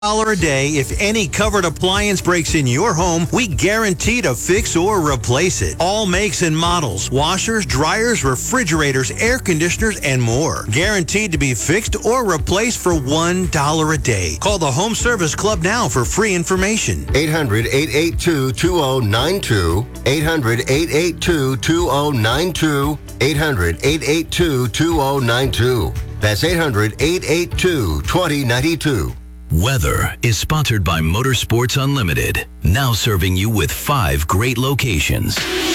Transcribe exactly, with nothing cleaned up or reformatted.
a day. If any covered appliance breaks in your home, we guarantee to fix or replace it. All makes and models, washers, dryers, refrigerators, air conditioners, and more. Guaranteed to be fixed or replaced for one dollar a day. Call the Home Service Club now for free information. eight hundred, eight eight two, two oh nine two. eight hundred, eight eight two, two oh nine two. eight hundred, eight eight two, two oh nine two. That's eight hundred, eight eight two, two oh nine two. Weather is sponsored by Motorsports Unlimited, now serving you with five great locations.